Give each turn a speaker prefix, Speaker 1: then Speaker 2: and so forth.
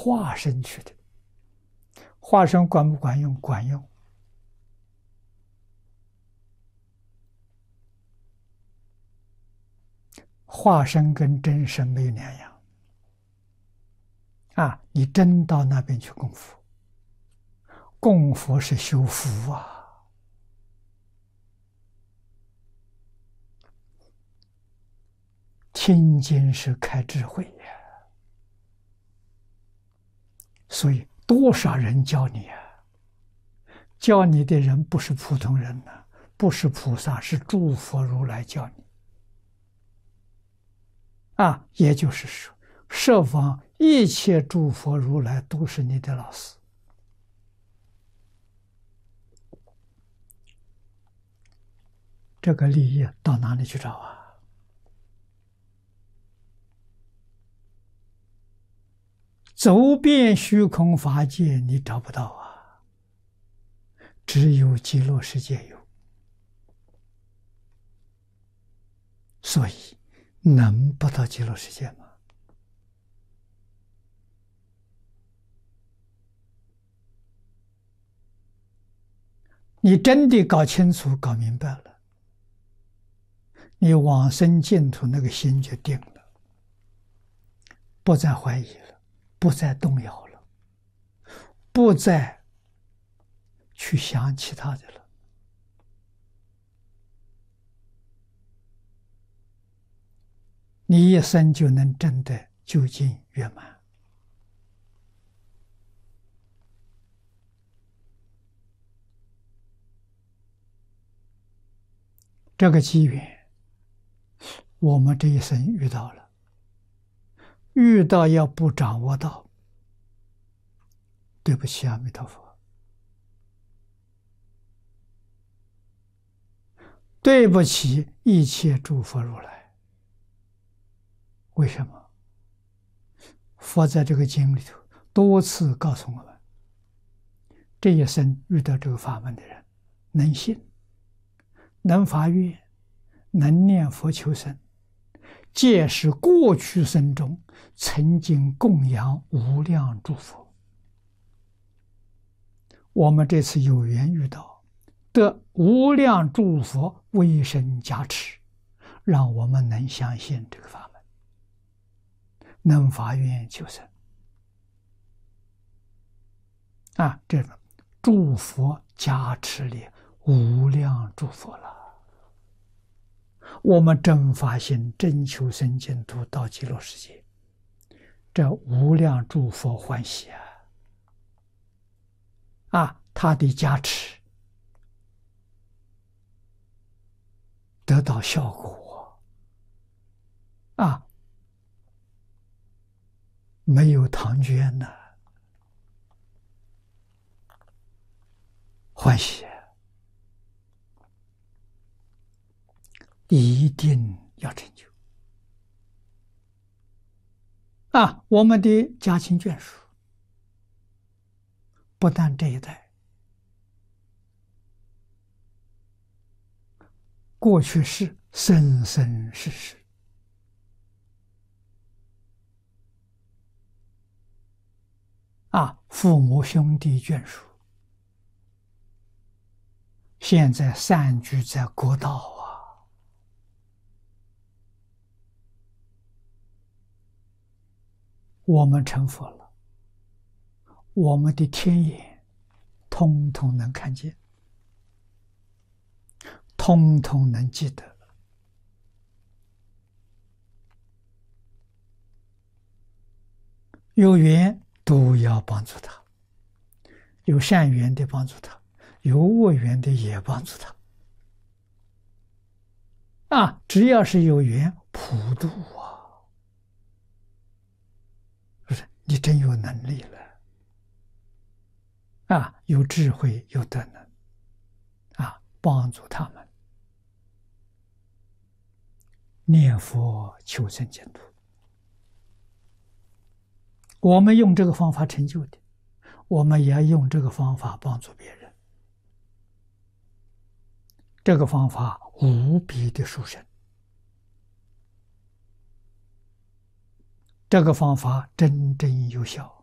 Speaker 1: 化身去的。化身管不管用？管用。化身跟真身没有两样。你真到那边去供佛，供佛是修福啊。听经是开智慧呀。所以多少人教你啊？教你的人不是普通人呐，不是菩萨，是诸佛如来教你。也就是说，十方一切诸佛如来都是你的老师。这个利益到哪里去找啊？走遍虚空法界，你找不到啊，只有极乐世界有。所以能不到极乐世界吗？你真的搞清楚、搞明白了，你往生净土那个心就定了，不再怀疑了，不再动摇了，不再去想其他的了。你一生就能证得究竟圆满。这个机缘，我们这一生遇到了，遇到要不掌握到，对不起阿弥陀佛，对不起一切诸佛如来。为什么？佛在这个经里头多次告诉我们，这一生遇到这个法门的人，能信，能发愿，能念佛求生，皆是过去生中曾经供养无量诸佛。我们这次有缘遇到，得无量诸佛威神加持，让我们能相信这个法门，能发愿求生。这种诸佛加持里无量诸佛了。我们真发心，真求生净土，到极乐世界，这无量诸佛欢喜他的加持得到效果没有唐娟呢，欢喜一定要成就我们的家亲眷属，不但这一代，过去世生生世世父母兄弟眷属，现在散居在国道我们成佛了，我们的天眼通通能看见，通通能记得。有缘都要帮助他，有善缘的帮助他，有恶缘的也帮助他只要是有缘，普度不是你真有能力了有智慧，有德能帮助他们念佛求生净土。我们用这个方法成就的，我们也要用这个方法帮助别人。这个方法无比的殊胜，这个方法真正有效。